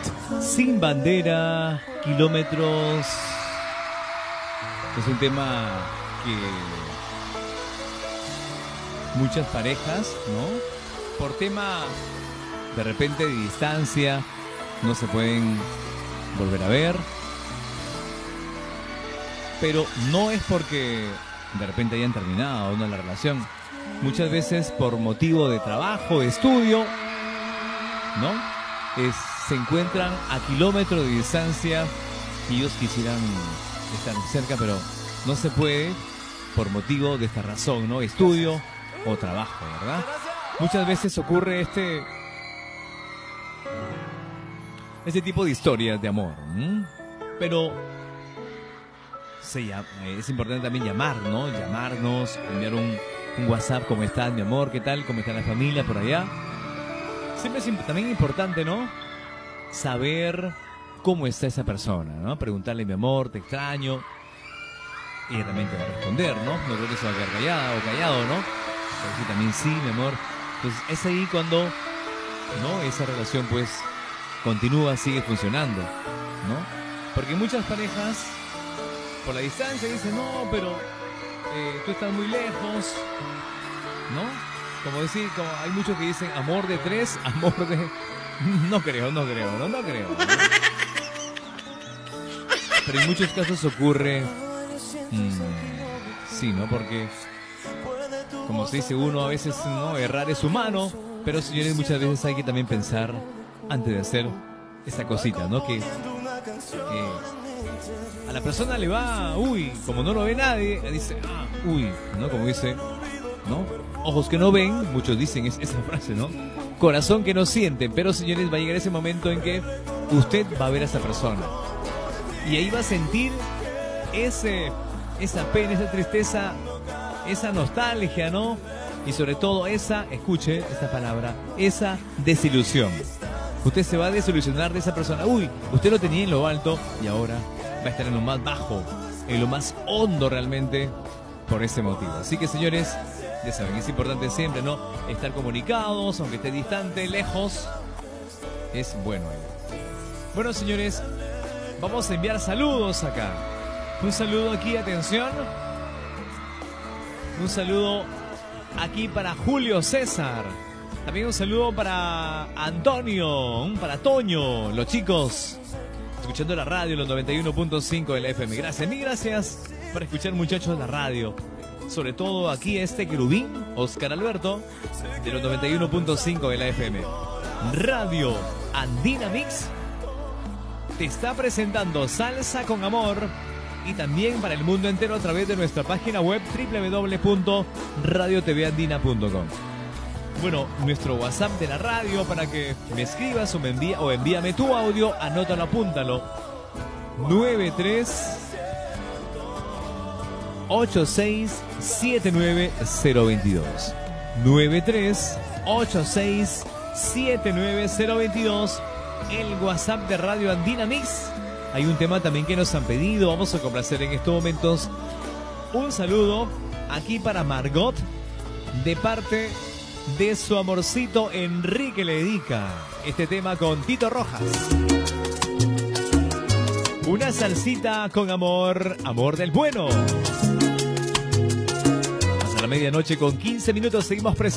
Sin bandera, kilómetros. Es un tema que muchas parejas, ¿no? Por tema de repente de distancia, no se pueden volver a ver. Pero no es porque de repente hayan terminado la relación. Muchas veces por motivo de trabajo, de estudio, ¿no? Se encuentran a kilómetros de distancia y ellos quisieran estar cerca, pero no se puede por motivo de esta razón, ¿no? Estudio o trabajo, ¿verdad? Muchas veces ocurre este tipo de historias de amor, pero es importante también llamar, ¿no? Llamarnos, enviar un WhatsApp, ¿cómo estás, mi amor? ¿Qué tal? ¿Cómo está la familia por allá? Siempre es también importante, ¿no? Saber cómo está esa persona, ¿no? Preguntarle, mi amor, te extraño. Y ella también te va a responder, ¿no? No creo que se va a quedar callada o callado, ¿no? Pero sí, también sí, mi amor. Entonces es ahí cuando, ¿no? Esa relación pues continúa, sigue funcionando, ¿no? Porque muchas parejas por la distancia dicen, no, pero tú estás muy lejos, ¿no? Como hay muchos que dicen amor de tres, amor de... No creo. Pero en muchos casos ocurre... sí, ¿no? Porque, como se dice uno, a veces, ¿no? Errar es humano, pero señores, muchas veces hay que también pensar antes de hacer esa cosita, ¿no? Que a la persona le va, como no lo ve nadie, dice, ¿no? Como dice, ¿no? Ojos que no ven, muchos dicen esa frase, ¿no? Corazón que no siente, pero señores, va a llegar ese momento en que usted va a ver a esa persona y ahí va a sentir esa pena, esa tristeza, esa nostalgia, ¿no? Y sobre todo escuche esta palabra, esa desilusión. Usted se va a desilusionar de esa persona. Usted lo tenía en lo alto y ahora va a estar en lo más bajo, en lo más hondo realmente por ese motivo. Así que señores, ya saben, es importante siempre, ¿no? Estar comunicados, aunque esté distante, lejos, es bueno. Bueno, señores, vamos a enviar saludos acá. Un saludo aquí, atención. Un saludo aquí para Julio César. También un saludo para Antonio, para Toño, los chicos escuchando la radio, los 91.5 de la FM. Gracias, mil gracias por escuchar, muchachos, la radio. Sobre todo aquí querubín, Oscar Alberto, de los 91.5 de la FM. Radio Andina Mix te está presentando Salsa con Amor, y también para el mundo entero a través de nuestra página web www.radiotvandina.com. Bueno, nuestro WhatsApp de la radio para que me escribas o envíame tu audio, anótalo, apúntalo. 93-86-79022. 93-86-79022. El WhatsApp de Radio Andina Mix. Hay un tema también que nos han pedido, vamos a complacer en estos momentos. Un saludo aquí para Margot, de parte de su amorcito Enrique, le dedica este tema con Tito Rojas. Una salsita con amor, amor del bueno. Hasta la medianoche con 15 minutos seguimos presentes.